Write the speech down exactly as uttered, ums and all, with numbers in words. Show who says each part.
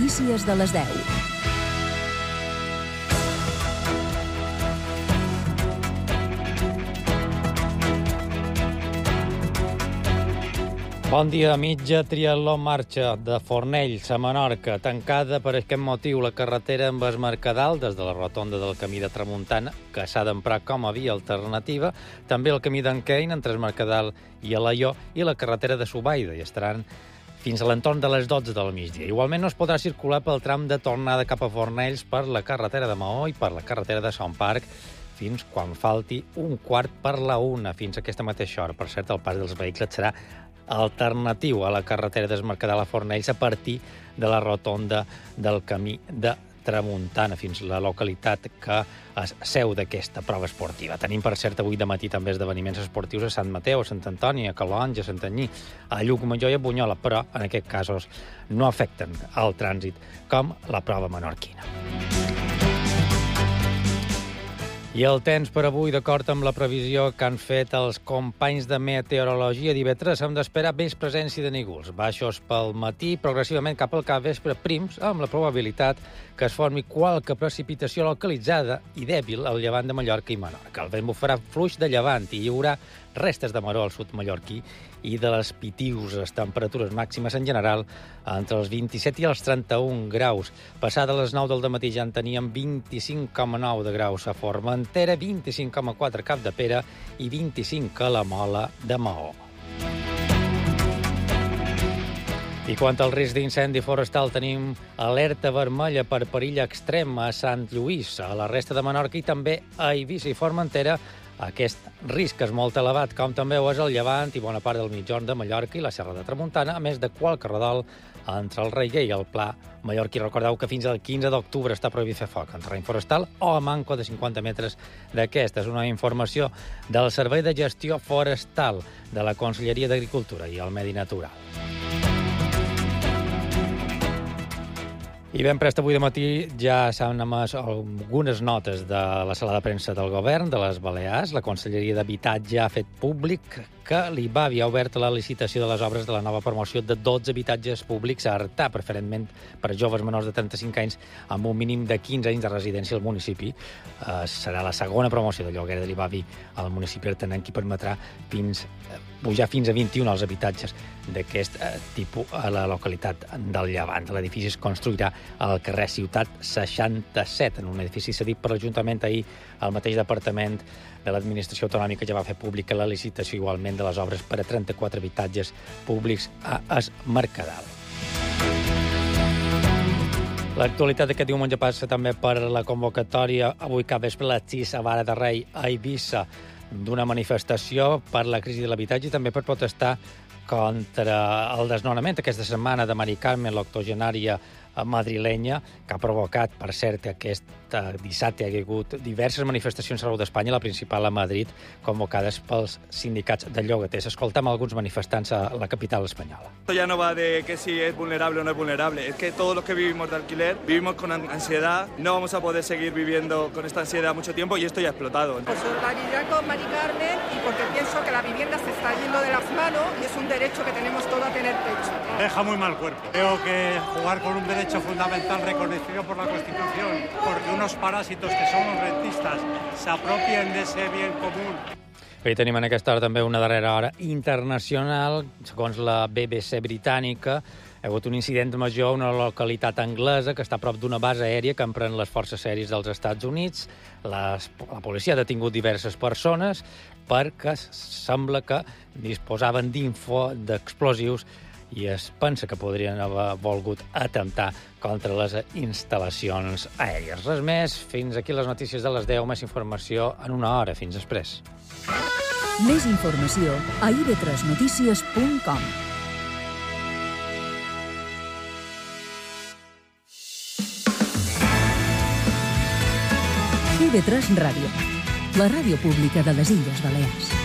Speaker 1: notícies de les deu.
Speaker 2: Bon dia. Mitja triatló marxa de Fornells a Menorca, tancada per aquest motiu la carretera amb es Mercadal des de la rotonda del camí de Tramuntana, que s'ha d'emprar com a via alternativa, també el camí d'Enquein entre es Mercadal i Alaior i la carretera de Subaida, i estaran fins a l'entorn de les dotze del migdia. Igualment no es podrà circular pel tram de tornada cap a Fornells per la carretera de Maó i per la carretera de Son Parc fins quan falti un quart per la una, fins a aquesta mateixa hora. Per cert, el pas dels vehicles serà alternatiu a la carretera d'es Mercadal a Fornells a partir de la rotonda del camí de Tramuntana fins a la localitat que és seu d'aquesta prova esportiva. Tenim, per cert, avui de matí també esdeveniments esportius a Sant Mateu, a Sant Antoni, a Calonge, a Santanyí, a Llucmajor i a Bunyola, però en aquests casos no afecten el trànsit com la prova menorquina. I el temps per avui, d'acord amb la previsió que han fet els companys de meteorologia divendres, hem d'esperar més presència de nígols. Baixos pel matí, progressivament cap al capvespre, prims, amb la probabilitat que es formi qualque precipitació localitzada i dèbil al llevant de Mallorca i Menorca. El vent bufarà fluix de llevant i hi haurà restes de maror al sud mallorquí i de les pitiuses temperatures màximes en general entre els vint-i-set i els trenta-un graus. Passada les nou del dematí ja en teníem vint-i-cinc coma nou de graus a Formentera, vint-i-cinc coma quatre a Capdepera i vint-i-cinc a la Mola de Maó. I quant al risc d'incendi forestal, tenim alerta vermella per perill extrem a Sant Lluís, a la resta de Menorca i també a Eivissa i Formentera. Aquest risc és molt elevat, com també ho és el llevant i bona part del mitjorn de Mallorca i la Serra de Tramuntana, a més de qualque redol entre el Reguer i el Pla mallorquí. Recordeu que fins al quinze d'octubre està prohibit fer foc en terreny forestal o a manco de cinquanta metres d'aquesta. És una informació del Servei de Gestió Forestal de la Conselleria d'Agricultura i el Medi Natural. I ben prest avui de matí ja s'han emès algunes notes de la sala de premsa del govern de les Balears. La Conselleria d'Habitatge ha fet públic que l'I B A V I ha obert la licitació de les obres de la nova promoció de dotze habitatges públics a Artà, preferentment per a joves menors de trenta-cinc anys amb un mínim de quinze anys de residència al municipi. Eh, serà la segona promoció de lloguer de l'I B A V I al municipi artanenc i permetrà fins, eh, pujar fins a vint-i-un els habitatges d'aquest eh, tipus a la localitat del Llevant. L'edifici es construirà al carrer Ciutat seixanta-set, en un edifici cedit per l'Ajuntament. Ahir el mateix Departament de l'Administració Autonòmica ja va fer pública la licitació igualment de les obres per a trenta-quatre habitatges públics a es Mercadal. L'actualitat d'aquest diumenge passa també per la convocatòria avui capvespre a les sis a Vara de Rei a Eivissa d'una manifestació per la crisi de l'habitatge i també per protestar contra el desnonament aquesta setmana de Mari Carmen, l'octogenària madrilenya, que ha provocat, per cert, que aquest dissabte hi ha hagut diverses manifestacions arreu d'Espanya, la principal a Madrid, convocades pels sindicats de llogaters. Escoltem alguns manifestants a la capital espanyola.
Speaker 3: Esto ya no va de que si es vulnerable o no es vulnerable, es que todos los que vivimos de alquiler vivimos con ansiedad, no vamos a poder seguir viviendo con esta ansiedad mucho tiempo y esto ya ha explotado.
Speaker 4: Por solidaridad con Mari Carmen y porque pienso que la vivienda se está yendo de las manos y es un derecho que tenemos todos a tener techo.
Speaker 5: Deja muy mal cuerpo. Creo que jugar con un derecho fundamental reconocido por la Constitución, porque unos parásitos que son los rentistas se apropien de ese bien común.
Speaker 2: Bé, tenim en aquesta hora també una darrera hora internacional. Segons la B B C britànica, hi ha hagut un incident major a una localitat anglesa que està a prop d'una base aèria que empren les forces aèries dels Estats Units. Les, la policia ha detingut diverses persones perquè sembla que disposaven d'info d'explosius i es pensa que podrien haver volgut atemptar contra les instal·lacions aèries. Res més, fins aquí les notícies de les deu. Més informació en una hora. Fins després.
Speaker 1: Més informació a i ve tres notícies punt com. i ve tres Ràdio, la ràdio pública de les Illes Balears.